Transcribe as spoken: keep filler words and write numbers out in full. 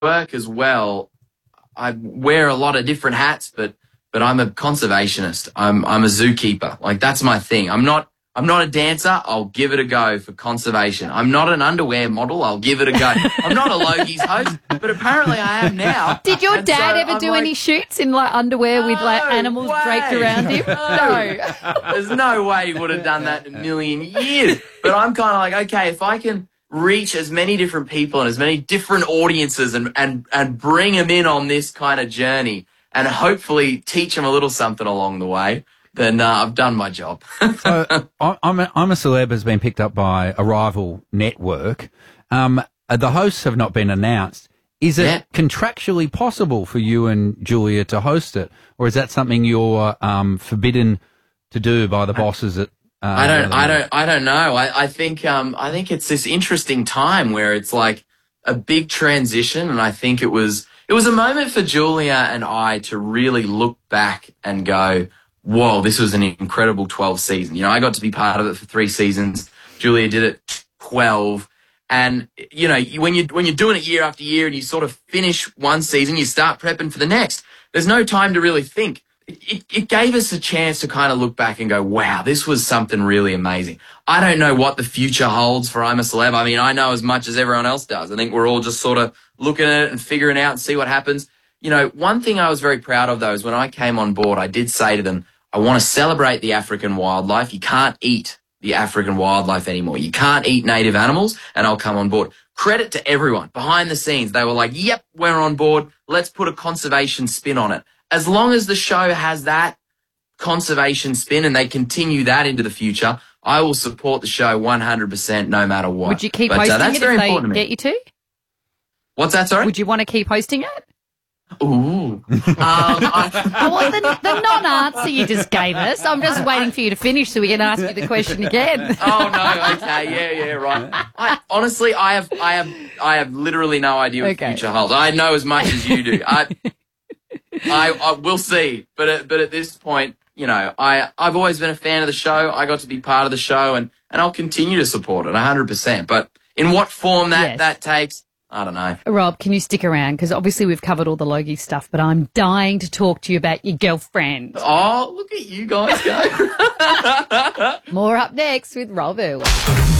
work as well, I wear a lot of different hats, but but I'm a conservationist. I'm I'm a zookeeper. Like, that's my thing. I'm not I'm not a dancer. I'll give it a go for conservation. I'm not an underwear model. I'll give it a go. I'm not a Logies host, but apparently I am now. Did your And dad so ever I'm do like, any shoots in like underwear with like No animals way. draped around him? No. There's no way he would have done that in a million years. But I'm kind of like, okay, if I can reach as many different people and as many different audiences and, and, and bring them in on this kind of journey and hopefully teach them a little something along the way, then uh, I've done my job. So I- I'm a, I'm a Celeb has been picked up by a rival network. Um, uh, the hosts have not been announced. Is it Yeah. contractually possible for you and Julia to host it, or is that something you're um, forbidden to do by the bosses at? Uh, I don't, I don't, I don't know. I, I think, um, I think it's this interesting time where it's like a big transition, and I think it was, it was a moment for Julia and I to really look back and go, whoa, this was an incredible twelve season. You know, I got to be part of it for three seasons. Julia did it twelve. And, you know, when you, when you're doing it year after year and you sort of finish one season, you start prepping for the next. There's no time to really think. It, it gave us a chance to kind of look back and go, wow, this was something really amazing. I don't know what the future holds for I'm a Celeb. I mean, I know as much as everyone else does. I think we're all just sort of looking at it and figuring out and see what happens. You know, one thing I was very proud of, though, is when I came on board, I did say to them, I want to celebrate the African wildlife. You can't eat the African wildlife anymore. You can't eat native animals, and I'll come on board. Credit to everyone. Behind the scenes, they were like, yep, we're on board. Let's put a conservation spin on it. As long as the show has that conservation spin and they continue that into the future, I will support the show one hundred percent no matter what. Would you keep but, hosting uh, that's it very if they important to me. get you to? What's that, sorry? Would you want to keep hosting it? Ooh. um, I, Oh, well, the, the non-answer you just gave us. I'm just waiting for you to finish so we can ask you the question again. oh no, okay, yeah, yeah, right. I, honestly, I have, I have, I have literally no idea what Okay. the future holds. I know as much as you do. I, I, I will see, but at, but at this point, you know, I, I've always been a fan of the show. I got to be part of the show, and, and I'll continue to support it one hundred percent. But in what form that Yes. that takes, I don't know. Rob, can you stick around? Because obviously we've covered all the Logie stuff, but I'm dying to talk to you about your girlfriend. Oh, look at you guys go. More up next with Rob Irwin.